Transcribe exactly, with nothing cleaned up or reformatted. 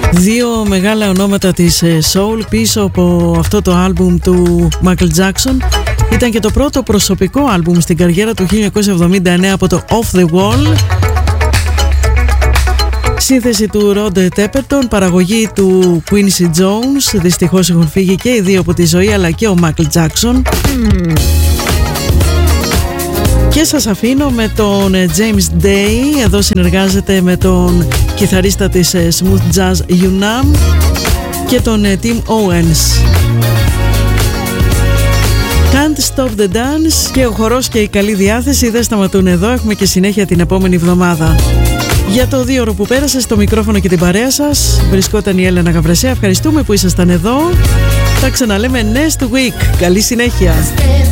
Δύο μεγάλα ονόματα της soul πίσω από αυτό το άλμπουμ του Michael Jackson. Ήταν και το πρώτο προσωπικό άλμπουμ στην καριέρα του χίλια εννιακόσια εβδομήντα εννέα από το Off The Wall. Σύνθεση του Rod Temperton, παραγωγή του Quincy Jones. Δυστυχώς έχουν φύγει και οι δύο από τη ζωή, αλλά και ο Michael Jackson. Mm. Και σας αφήνω με τον James Day. Εδώ συνεργάζεται με τον κιθαρίστα της Smooth Jazz Unam και τον Tim Owens. Can't Stop the Dance. Και ο χορός και η καλή διάθεση δεν σταματούν εδώ. Έχουμε και συνέχεια την επόμενη εβδομάδα. Για το δύο ώρο που πέρασε, στο μικρόφωνο και την παρέα σας βρισκόταν η Έλενα Γαβρεσέα. Ευχαριστούμε που ήσασταν εδώ. Θα ξαναλέμε next week. Καλή συνέχεια.